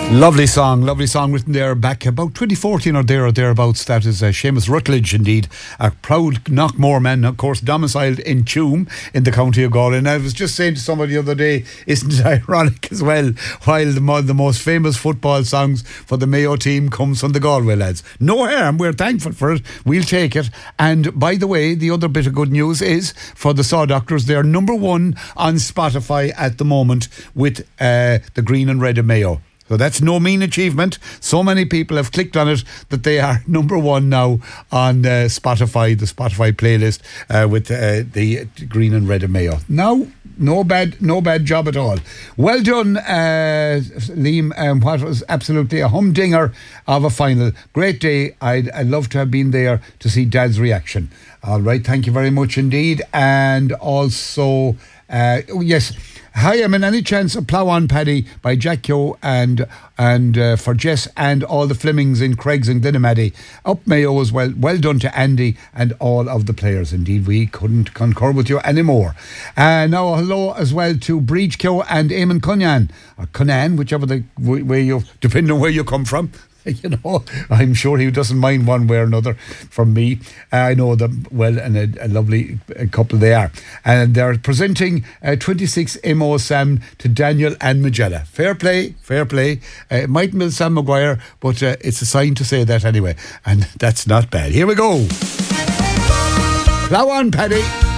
Lovely song written there back about 2014 or thereabouts. That is Seamus Rutledge, indeed, a proud Knockmore man, of course, domiciled in Tuam in the county of Galway. And I was just saying to somebody the other day, isn't it ironic as well, while the most famous football songs for the Mayo team comes from the Galway lads. No harm, we're thankful for it, we'll take it. And by the way, the other bit of good news is for the Saw Doctors, they're number one on Spotify at the moment with the Green and Red of Mayo. So that's no mean achievement. So many people have clicked on it that they are number one now on Spotify, the Spotify playlist with the Green and Red of Mayo. Now, no bad job at all. Well done, Liam. What was absolutely a humdinger of a final. Great day. I'd love to have been there to see Dad's reaction. All right, thank you very much indeed. And also, yes. Hi, I'm in any chance of Plough On Paddy by Jack Keogh and for Jess and all the Flemings in Craigs and Glenamaddy. Up Mayo as well. Well done to Andy and all of the players. Indeed, we couldn't concur with you anymore. Now, hello as well to Breach Keogh and Eamon Cunnan, or Cunnan, whichever way you, depending on where you come from. You know, I'm sure he doesn't mind one way or another from me. I know them well, and a lovely couple they are. And they're presenting 26 MO Sam to Daniel and Magella. Fair play. It mightn't be Sam Maguire, but it's a sign to say that anyway. And that's not bad. Here we go. Plough on, Paddy.